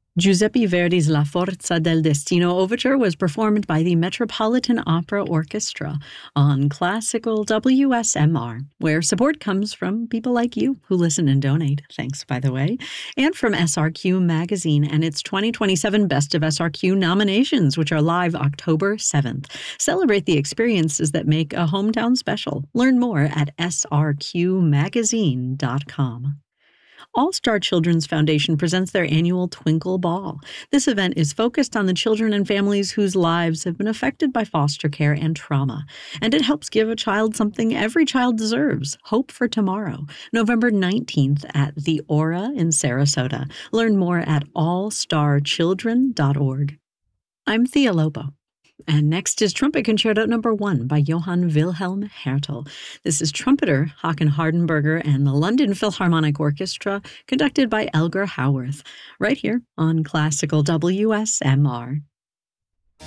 Giuseppe Verdi's La Forza del Destino Overture was performed by the Metropolitan Opera Orchestra on Classical WSMR, where support comes from people like you who listen and donate. Thanks, by the way. And from SRQ Magazine and its 2027 Best of SRQ nominations, which are live October 7th. Celebrate the experiences that make a hometown special. Learn more at srqmagazine.com. All Star Children's Foundation presents their annual Twinkle Ball. This event is focused on the children and families whose lives have been affected by foster care and trauma. And it helps give a child something every child deserves, hope for tomorrow. November 19th at the Aura in Sarasota. Learn more at allstarchildren.org. I'm Thea Lobo. And next is Trumpet Concerto No. 1 by Johann Wilhelm Hertel. This is trumpeter Håkan Hardenberger and the London Philharmonic Orchestra, conducted by Elgar Howarth, right here on Classical WSMR.